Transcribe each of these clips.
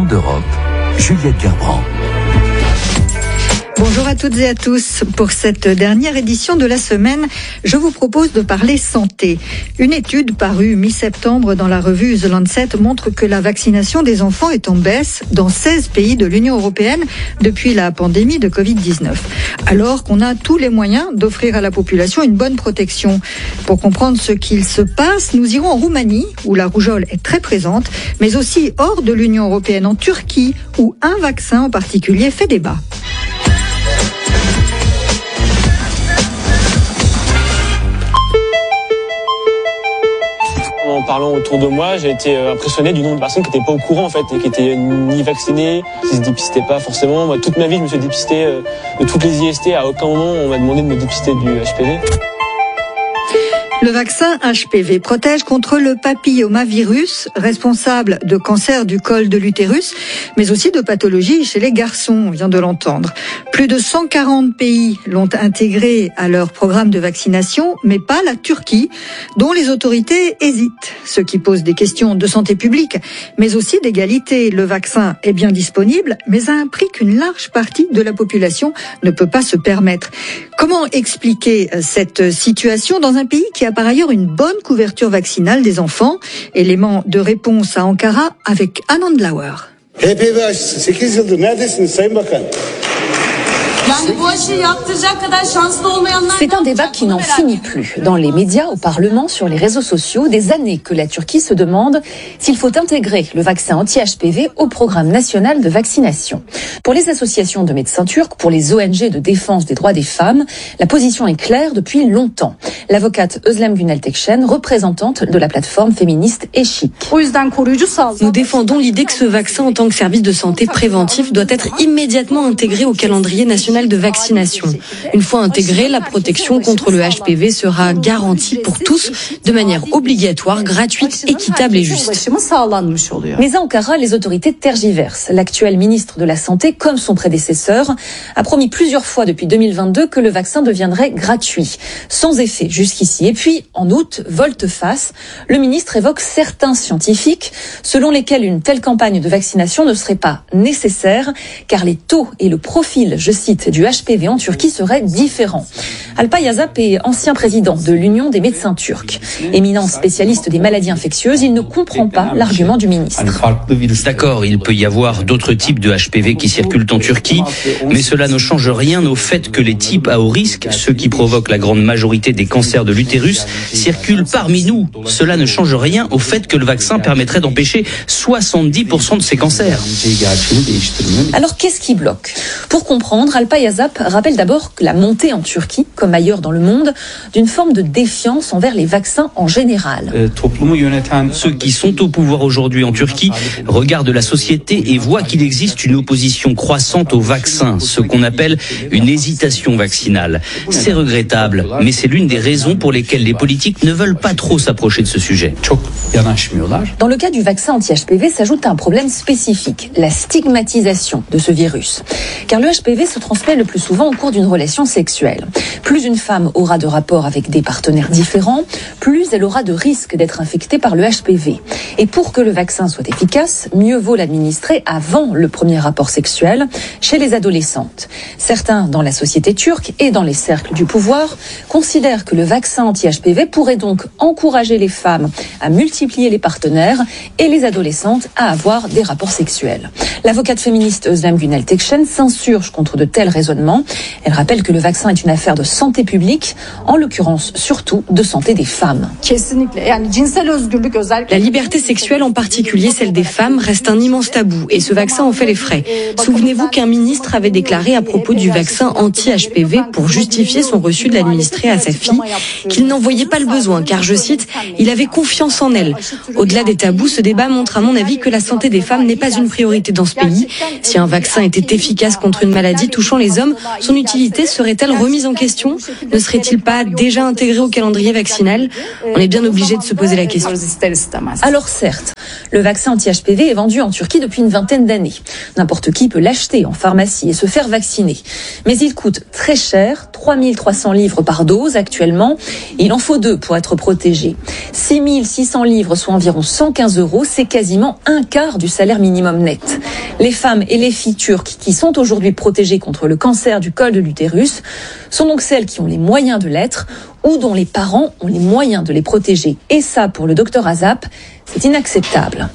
d'Europe, Juliette Gerbrand. Bonjour à toutes et à tous. Pour cette dernière édition de la semaine, je vous propose de parler santé. Une étude parue mi-septembre dans la revue The Lancet montre que la vaccination des enfants est en baisse dans 16 pays de l'Union européenne depuis la pandémie de Covid-19. Alors qu'on a tous les moyens d'offrir à la population une bonne protection. Pour comprendre ce qu'il se passe, nous irons en Roumanie, où la rougeole est très présente, mais aussi hors de l'Union européenne, en Turquie, où un vaccin en particulier fait débat. En parlant autour de moi, j'ai été impressionné du nombre de personnes qui n'étaient pas au courant en fait et qui étaient ni vaccinées, qui se dépistaient pas forcément. Moi, toute ma vie, je me suis dépisté de toutes les IST. À aucun moment, on m'a demandé de me dépister du HPV. Le vaccin HPV protège contre le papillomavirus, responsable de cancer du col de l'utérus, mais aussi de pathologies chez les garçons, on vient de l'entendre. Plus de 140 pays l'ont intégré à leur programme de vaccination, mais pas la Turquie, dont les autorités hésitent, ce qui pose des questions de santé publique, mais aussi d'égalité. Le vaccin est bien disponible, mais à un prix qu'une large partie de la population ne peut pas se permettre. Comment expliquer cette situation dans un pays qui a par ailleurs une bonne couverture vaccinale des enfants? Élément de réponse à Ankara avec Anand Lauer. HPV aşısı 8 yıldır neredesiniz Sayın Bakan? C'est un débat qui n'en finit plus. Dans les médias, au Parlement, sur les réseaux sociaux, des années que la Turquie se demande s'il faut intégrer le vaccin anti-HPV au programme national de vaccination. Pour les associations de médecins turcs, pour les ONG de défense des droits des femmes, la position est claire depuis longtemps. L'avocate Özlem Günel Tekşen, représentante de la plateforme féministe Eşik. Nous défendons l'idée que ce vaccin en tant que service de santé préventif doit être immédiatement intégré au calendrier national de vaccination. Une fois intégré, la protection contre le HPV sera garantie pour tous de manière obligatoire, gratuite, équitable et juste. Mais à Ankara, les autorités tergiversent. L'actuel ministre de la Santé, comme son prédécesseur, a promis plusieurs fois depuis 2022 que le vaccin deviendrait gratuit, sans effet jusqu'ici. Et puis, en août, volte-face, le ministre évoque certains scientifiques selon lesquels une telle campagne de vaccination ne serait pas nécessaire, car les taux et le profil, je cite, du HPV en Turquie seraient différents. Alpay Yazap est ancien président de l'Union des médecins turcs. Éminent spécialiste des maladies infectieuses, il ne comprend pas l'argument du ministre. D'accord, il peut y avoir d'autres types de HPV qui circulent en Turquie, mais cela ne change rien au fait que les types à haut risque, ceux qui provoquent la grande majorité des cancers de l'utérus, circulent parmi nous. Cela ne change rien au fait que le vaccin permettrait d'empêcher 70% de ces cancers. Alors qu'est-ce qui bloque? Pour comprendre, Alpay Yazap rappelle d'abord que la montée en Turquie, comme ailleurs dans le monde, d'une forme de défiance envers les vaccins en général. Ceux qui sont au pouvoir aujourd'hui en Turquie regardent la société et voient qu'il existe une opposition croissante aux vaccins, ce qu'on appelle une hésitation vaccinale. C'est regrettable, mais c'est l'une des raisons pour lesquelles les politiques ne veulent pas trop s'approcher de ce sujet. Dans le cas du vaccin anti-HPV s'ajoute un problème spécifique, la stigmatisation de ce virus. Car le HPV se transmet le plus souvent au cours d'une relation sexuelle. Plus une femme aura de rapports avec des partenaires différents, plus elle aura de risques d'être infectée par le HPV. Et pour que le vaccin soit efficace, mieux vaut l'administrer avant le premier rapport sexuel chez les adolescentes. Certains dans la société turque et dans les cercles du pouvoir considèrent que le vaccin anti-HPV pourrait donc encourager les femmes à multiplier les partenaires et les adolescentes à avoir des rapports sexuels. L'avocate féministe Özlem Günel Tekşen s'insurge contre de tels raisonnements. Elle rappelle que le vaccin est une affaire de santé publique, en l'occurrence surtout de santé des femmes. La liberté sexuelle, en particulier celle des femmes, reste un immense tabou et ce vaccin en fait les frais. Souvenez-vous qu'un ministre avait déclaré à propos du vaccin anti-HPV pour justifier son refus de l'administrer à sa fille qu'il n'en voyait pas le besoin car, je cite, il avait confiance en elle. Au-delà des tabous, ce débat montre à mon avis que la santé des femmes n'est pas une priorité dans ce pays. Si un vaccin était efficace contre une maladie touchant les hommes, son utilité serait-elle remise en question? Ne serait-il pas déjà intégré au calendrier vaccinal? On est bien obligé de se poser la question. Alors certes, le vaccin anti-HPV est vendu en Turquie depuis une vingtaine d'années. N'importe qui peut l'acheter en pharmacie et se faire vacciner. Mais il coûte très cher, 3300 livres par dose actuellement. Il en faut 2 pour être protégé. 6600 livres, soit environ 115 €, c'est quasiment un quart du salaire minimum net. Les femmes et les filles turques qui sont aujourd'hui protégées contre le cancer du col de l'utérus sont donc celles qui ont les moyens de l'être ou dont les parents ont les moyens de les protéger. Et ça, pour le docteur Azap, c'est inacceptable.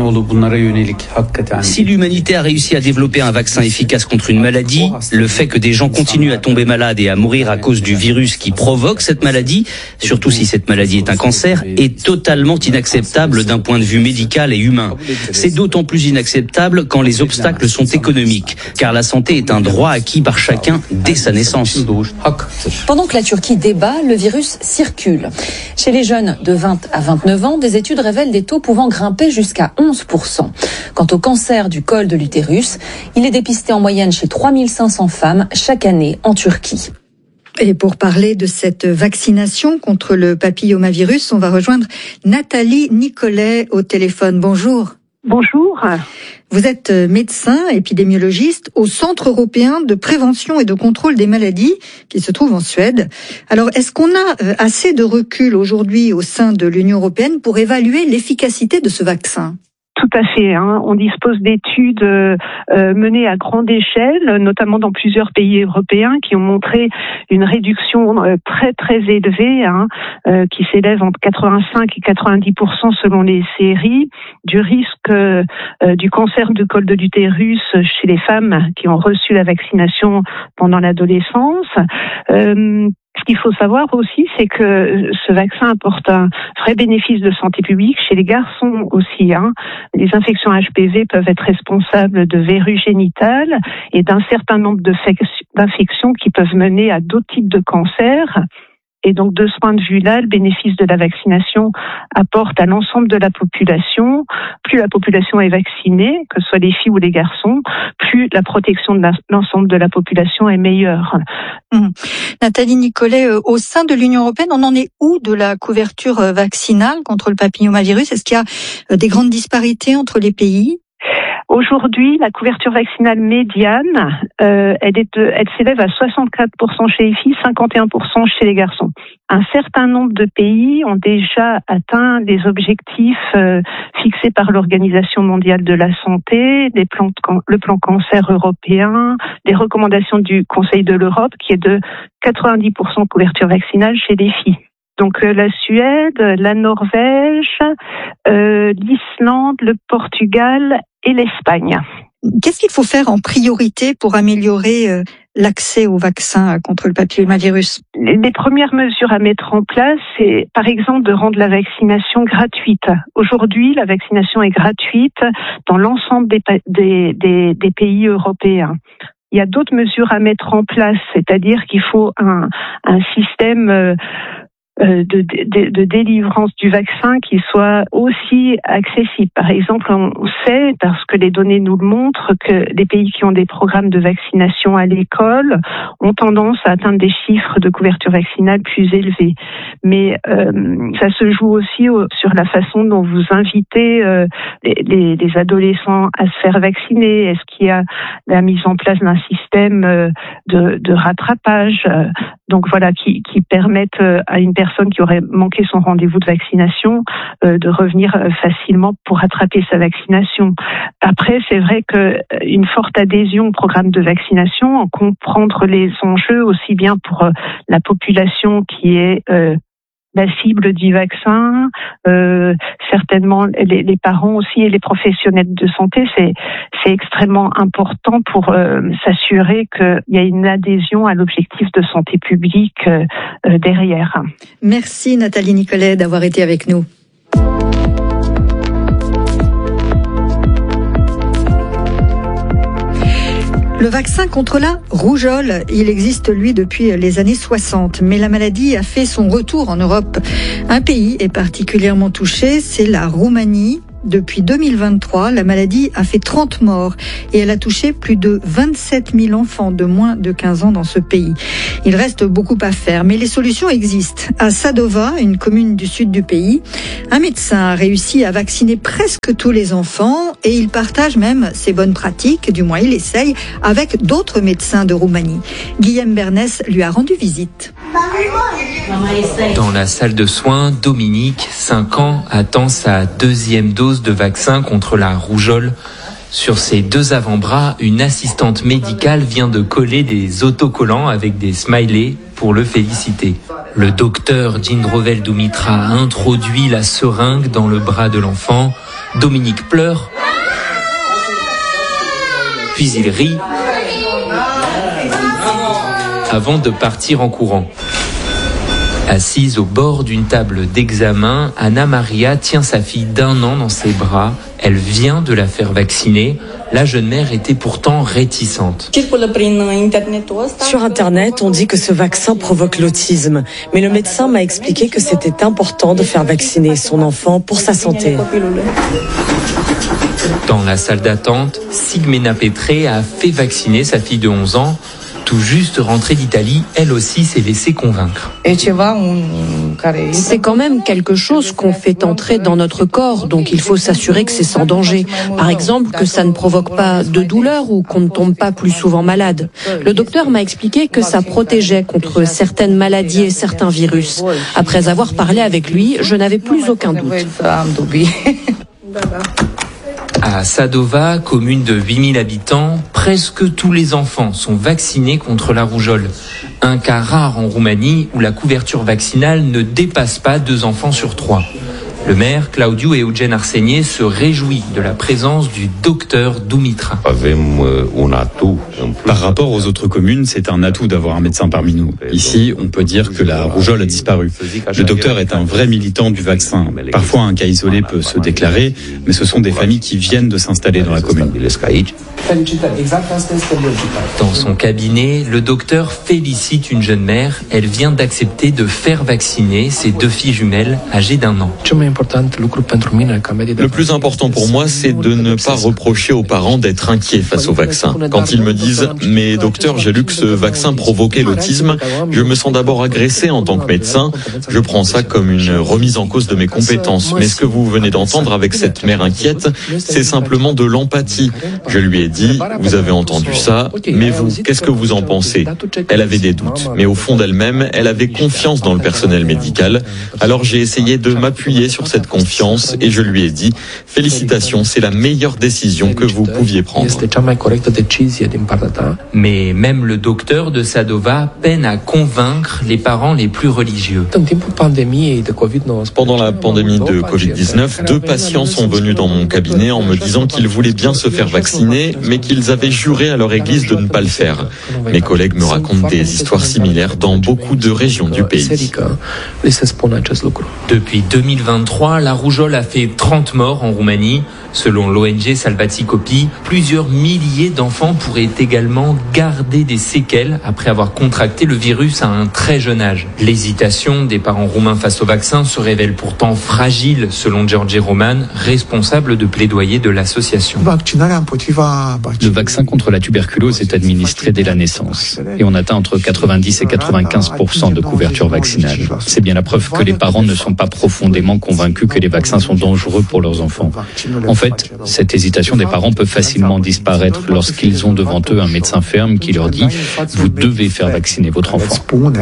Si l'humanité a réussi à développer un vaccin efficace contre une maladie, le fait que des gens continuent à tomber malades et à mourir à cause du virus qui provoque cette maladie, surtout si cette maladie est un cancer, est totalement inacceptable d'un point de vue médical et humain. C'est d'autant plus inacceptable quand les obstacles sont économiques, car la santé est un droit acquis par chacun dès sa naissance. Pendant que la Turquie débat, le virus circule. Chez les jeunes de 20 à 29 ans, des études révèlent des taux pouvant grimper jusqu'à 11%. Quant au cancer du col de l'utérus, il est dépisté en moyenne chez 3500 femmes chaque année en Turquie. Et pour parler de cette vaccination contre le papillomavirus, on va rejoindre Nathalie Nicollet au téléphone. Bonjour. Bonjour. Vous êtes médecin, épidémiologiste au Centre européen de prévention et de contrôle des maladies qui se trouve en Suède. Alors, est-ce qu'on a assez de recul aujourd'hui au sein de l'Union européenne pour évaluer l'efficacité de ce vaccin ? Tout à fait. On dispose d'études menées à grande échelle, notamment dans plusieurs pays européens, qui ont montré une réduction très très élevée, qui s'élève entre 85 et 90% selon les séries, du risque du cancer du col de l'utérus chez les femmes qui ont reçu la vaccination pendant l'adolescence. Ce qu'il faut savoir aussi, c'est que ce vaccin apporte un vrai bénéfice de santé publique chez les garçons aussi. Les infections HPV peuvent être responsables de verrues génitales et d'un certain nombre d'infections qui peuvent mener à d'autres types de cancers. Et donc, de ce point de vue-là, le bénéfice de la vaccination apporte à l'ensemble de la population. Plus la population est vaccinée, que ce soit les filles ou les garçons, plus la protection de l'ensemble de la population est meilleure. Nathalie Nicollet, au sein de l'Union européenne, on en est où de la couverture vaccinale contre le papillomavirus? Est-ce qu'il y a des grandes disparités entre les pays? Aujourd'hui, la couverture vaccinale médiane, elle s'élève à 64% chez les filles, 51% chez les garçons. Un certain nombre de pays ont déjà atteint les objectifs fixés par l'Organisation mondiale de la santé, le plan cancer européen, les recommandations du Conseil de l'Europe, qui est de 90% couverture vaccinale chez les filles. Donc la Suède, la Norvège, l'Islande, le Portugal et l'Espagne. Qu'est-ce qu'il faut faire en priorité pour améliorer l'accès au vaccin contre le papillomavirus? Les premières mesures à mettre en place, c'est par exemple de rendre la vaccination gratuite. Aujourd'hui, la vaccination est gratuite dans l'ensemble des pays européens. Il y a d'autres mesures à mettre en place, c'est-à-dire qu'il faut un système de délivrance du vaccin qui soit aussi accessible. Par exemple, on sait, parce que les données nous le montrent, que les pays qui ont des programmes de vaccination à l'école ont tendance à atteindre des chiffres de couverture vaccinale plus élevés. Mais ça se joue aussi sur la façon dont vous invitez les adolescents à se faire vacciner. Est-ce qu'il y a la mise en place d'un système de rattrapage, donc voilà, qui permettent à une personne qui aurait manqué son rendez-vous de vaccination de revenir facilement pour rattraper sa vaccination. Après, c'est vrai qu'une forte adhésion au programme de vaccination, en comprendre les enjeux aussi bien pour la population qui est la cible du vaccin, certainement les parents aussi et les professionnels de santé, c'est extrêmement important pour s'assurer qu'il y a une adhésion à l'objectif de santé publique derrière. Merci Nathalie Nicollet d'avoir été avec nous. Le vaccin contre la rougeole, il existe lui depuis les années 60, mais la maladie a fait son retour en Europe. Un pays est particulièrement touché, c'est la Roumanie. Depuis 2023, la maladie a fait 30 morts et elle a touché plus de 27 000 enfants de moins de 15 ans dans ce pays. Il reste beaucoup à faire, mais les solutions existent. À Sadova, une commune du sud du pays, un médecin a réussi à vacciner presque tous les enfants et il partage même ses bonnes pratiques, du moins il essaye, avec d'autres médecins de Roumanie. Guillaume Bernès lui a rendu visite. Dans la salle de soins, Dominique, 5 ans, attend sa 2e dose de vaccin contre la rougeole. Sur ses 2 avant-bras, une assistante médicale vient de coller des autocollants avec des smileys pour le féliciter. Le docteur Jindrovel Dumitra introduit la seringue dans le bras de l'enfant. Dominique pleure, puis il rit, avant de partir en courant. Assise au bord d'une table d'examen, Anna Maria tient sa fille d'1 an dans ses bras. Elle vient de la faire vacciner. La jeune mère était pourtant réticente. Sur Internet, on dit que ce vaccin provoque l'autisme. Mais le médecin m'a expliqué que c'était important de faire vacciner son enfant pour sa santé. Dans la salle d'attente, Sigmena Petré a fait vacciner sa fille de 11 ans. Tout juste rentrée d'Italie, elle aussi s'est laissée convaincre. C'est quand même quelque chose qu'on fait entrer dans notre corps, donc il faut s'assurer que c'est sans danger. Par exemple, que ça ne provoque pas de douleur ou qu'on ne tombe pas plus souvent malade. Le docteur m'a expliqué que ça protégeait contre certaines maladies et certains virus. Après avoir parlé avec lui, je n'avais plus aucun doute. À Sadova, commune de 8000 habitants, presque tous les enfants sont vaccinés contre la rougeole. Un cas rare en Roumanie où la couverture vaccinale ne dépasse pas 2 enfants sur 3. Le maire, Claudiu Eugen Arsenie, se réjouit de la présence du docteur Dumitra. Par rapport aux autres communes, c'est un atout d'avoir un médecin parmi nous. Ici, on peut dire que la rougeole a disparu. Le docteur est un vrai militant du vaccin. Parfois, un cas isolé peut se déclarer, mais ce sont des familles qui viennent de s'installer dans la commune. Dans son cabinet, le docteur félicite une jeune mère. Elle vient d'accepter de faire vacciner ses 2 filles jumelles âgées d'1 an. Le plus important pour moi, c'est de ne pas reprocher aux parents d'être inquiets face au vaccin. Quand ils me disent « Mais docteur, j'ai lu que ce vaccin provoquait l'autisme », je me sens d'abord agressé en tant que médecin. Je prends ça comme une remise en cause de mes compétences. Mais ce que vous venez d'entendre avec cette mère inquiète, c'est simplement de l'empathie. Je lui ai dit « Vous avez entendu ça, mais vous, qu'est-ce que vous en pensez ?» Elle avait des doutes, mais au fond d'elle-même, elle avait confiance dans le personnel médical. Alors j'ai essayé de m'appuyer sur cette confiance et je lui ai dit « Félicitations, c'est la meilleure décision que vous pouviez prendre. » Mais même le docteur de Sadova peine à convaincre les parents les plus religieux. Pendant la pandémie de Covid-19, 2 patients sont venus dans mon cabinet en me disant qu'ils voulaient bien se faire vacciner, mais qu'ils avaient juré à leur église de ne pas le faire. Mes collègues me racontent des histoires similaires dans beaucoup de régions du pays. Depuis 2023, la rougeole a fait 30 morts en Roumanie. Selon l'ONG Salvati Copii, plusieurs milliers d'enfants pourraient également garder des séquelles après avoir contracté le virus à un très jeune âge. L'hésitation des parents roumains face au vaccin se révèle pourtant fragile, selon George Roman, responsable de plaidoyer de l'association. Le vaccin contre la tuberculose est administré dès la naissance et on atteint entre 90 et 95% de couverture vaccinale. C'est bien la preuve que les parents ne sont pas profondément convaincus que les vaccins sont dangereux pour leurs enfants. En fait, cette hésitation des parents peut facilement disparaître lorsqu'ils ont devant eux un médecin ferme qui leur dit « Vous devez faire vacciner votre enfant ».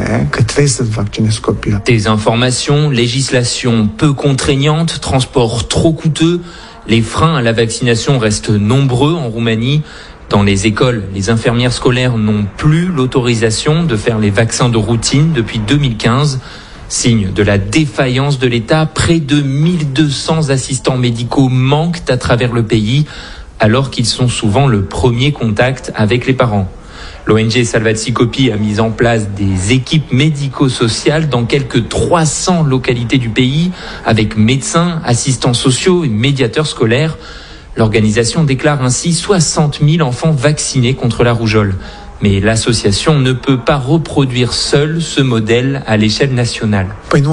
Désinformation, législation peu contraignante, transport trop coûteux, les freins à la vaccination restent nombreux en Roumanie. Dans les écoles, les infirmières scolaires n'ont plus l'autorisation de faire les vaccins de routine depuis 2015. Signe de la défaillance de l'État, près de 1200 assistants médicaux manquent à travers le pays, alors qu'ils sont souvent le premier contact avec les parents. L'ONG Salvati Copii a mis en place des équipes médico-sociales dans quelques 300 localités du pays, avec médecins, assistants sociaux et médiateurs scolaires. L'organisation déclare ainsi 60 000 enfants vaccinés contre la rougeole. Mais l'association ne peut pas reproduire seule ce modèle à l'échelle nationale.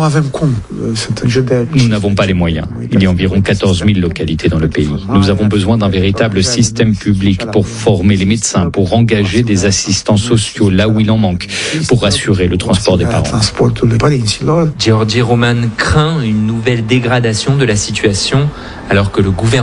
Nous n'avons pas les moyens. Il y a environ 14 000 localités dans le pays. Nous avons besoin d'un véritable système public pour former les médecins, pour engager des assistants sociaux là où il en manque, pour assurer le transport des parents. Giorgi Roman craint une nouvelle dégradation de la situation alors que le gouvernement